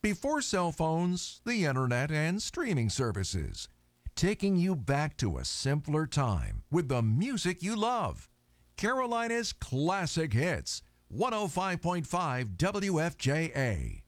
Before cell phones, the internet, and streaming services. Taking you back to a simpler time with the music you love. Carolina's Classic Hits, 105.5 WFJA.